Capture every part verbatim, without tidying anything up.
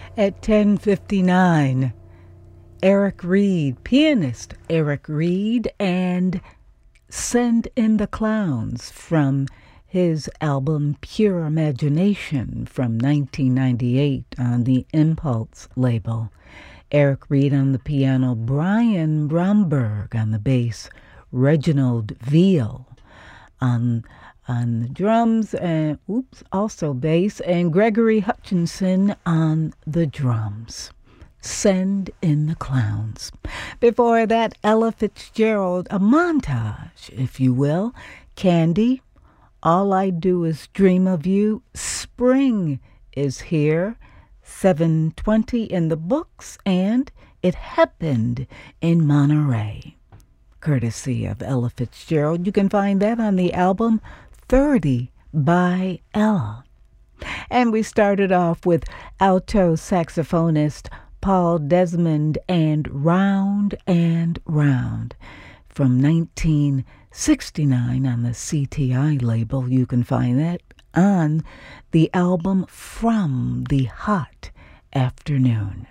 At ten fifty-nine, Eric Reed, pianist Eric Reed, and Send in the Clowns from his album Pure Imagination from nineteen ninety-eight on the Impulse label. Eric Reed on the piano, Brian Bromberg on the bass, Reginald Veal on on the drums, and oops, also bass, and Gregory Hutchinson on the drums. Send in the Clowns. Before that, Ella Fitzgerald, a montage, if you will. Candy, All I Do Is Dream of You. Spring is here. seven twenty in the books, and It Happened in Monterey, courtesy of Ella Fitzgerald. You can find that on the album thirty by Ella. And we started off with alto saxophonist Paul Desmond and Round and Round from nineteen sixty-nine on the C T I label. You can find that on the album From the Hot Afternoon.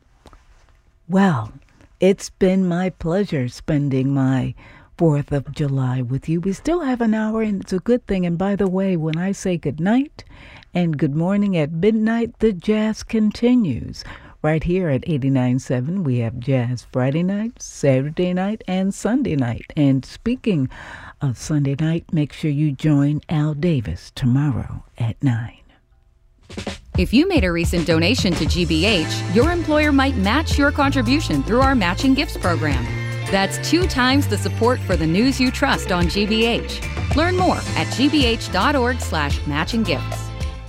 Well, it's been my pleasure spending my fourth of July with you. We still have an hour, and it's a good thing. And by the way, when I say good night and good morning at midnight, the jazz continues. Right here at eighty-nine point seven, we have jazz Friday night, Saturday night, and Sunday night. And speaking of Sunday night, make sure you join Al Davis tomorrow at nine. If you made a recent donation to G B H, your employer might match your contribution through our Matching Gifts program. That's two times the support for the news you trust on G B H. Learn more at gbh.org slash matching gifts.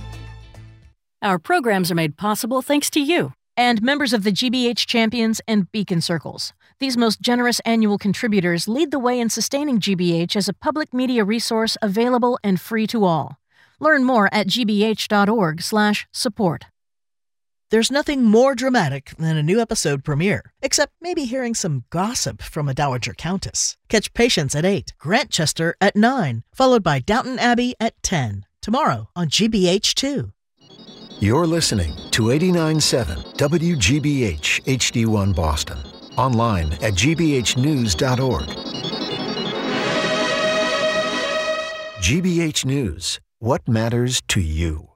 Our programs are made possible thanks to you and members of the G B H Champions and Beacon Circles. These most generous annual contributors lead the way in sustaining G B H as a public media resource available and free to all. Learn more at gbh.org slash support. There's nothing more dramatic than a new episode premiere, except maybe hearing some gossip from a Dowager Countess. Catch Patience at eight, Grantchester at nine, followed by Downton Abbey at ten, tomorrow on G B H two. You're listening to eighty-nine point seven W G B H H D one Boston. Online at g b h news dot org. G B H News. What matters to you?